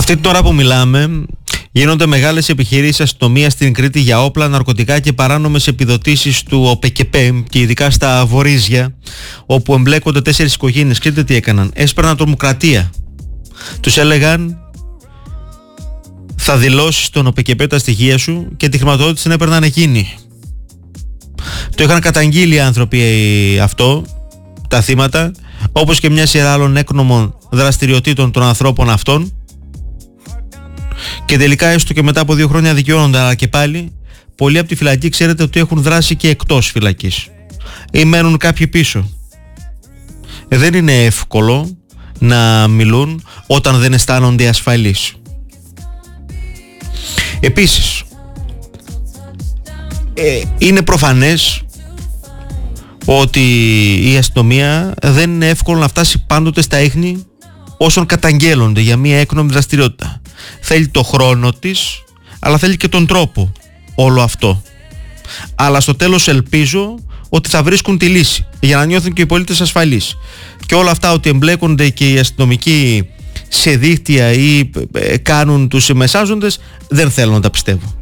Αυτή την ώρα που μιλάμε, γίνονται μεγάλες επιχειρήσεις αστυνομίας στην Κρήτη για όπλα, ναρκωτικά και παράνομες επιδοτήσεις του ΟΠΕΚΕΠΕ, και ειδικά στα Βορίζια, όπου εμπλέκονται 4 οικογένειες. Ξέρετε τι έκαναν? Έσπερναν τρομοκρατία. Τους έλεγαν, θα δηλώσεις στον ΟΠΕΚΕΠΕ τα στοιχεία σου, και τη χρηματοδότηση την έπαιρναν εκείνοι. Το είχαν καταγγείλει οι άνθρωποι αυτό, τα θύματα, όπως και μια σειρά άλλων έκνομων δραστηριοτήτων των ανθρώπων αυτών, και τελικά έστω και μετά από 2 χρόνια δικαιώνονται, αλλά και πάλι πολλοί από τη φυλακή ξέρετε ότι έχουν δράσει και εκτός φυλακής ή μένουν κάποιοι πίσω. Δεν είναι εύκολο να μιλούν όταν δεν αισθάνονται ασφαλείς. Επίσης, είναι προφανές ότι η αστυνομία δεν είναι εύκολο να φτάσει πάντοτε στα ίχνη όσων καταγγέλλονται για μια έκνομη δραστηριότητα. Θέλει το χρόνο της, αλλά θέλει και τον τρόπο όλο αυτό. Αλλά στο τέλος ελπίζω ότι θα βρίσκουν τη λύση για να νιώθουν και οι πολίτες ασφαλείς. Και όλα αυτά ότι εμπλέκονται και οι αστυνομικοί σε δίκτυα ή κάνουν τους μεσάζοντες, δεν θέλω να τα πιστεύω.